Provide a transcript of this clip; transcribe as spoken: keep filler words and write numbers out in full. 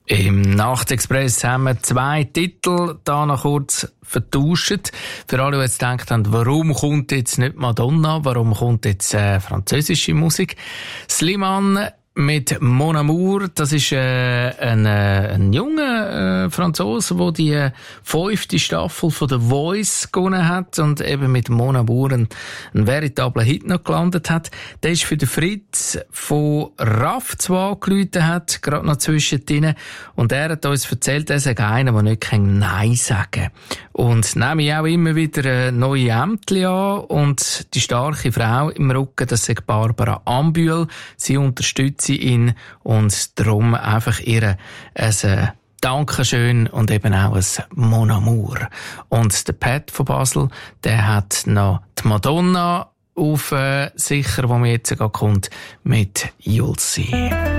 Im Nachtexpress haben wir zwei Titel da noch kurz vertauscht. Für alle, die jetzt gedacht haben, warum kommt jetzt nicht Madonna, warum kommt jetzt äh, französische Musik? Slimane mit Mon Amour, das ist äh, ein, äh, ein junger äh, Franzose, der die äh, fünfte Staffel von The Voice gewonnen hat und eben mit Mon Amour einen, einen veritablen Hit noch gelandet hat. Der ist für den Fritz von Raff zwar angerufen hat, gerade noch zwischendrin, und er hat uns erzählt, er sei einer, der nicht Nein sagen kann. Und nehme ich auch immer wieder neue Ämter an, und die starke Frau im Rücken, das ist Barbara Ambühl. Sie unterstützt ihn und darum einfach ihr ein Dankeschön und eben auch ein Mon Amour. Und der Pat von Basel, der hat noch die Madonna auf äh, sicher, wo mir jetzt gerade kommt, mit You'll See.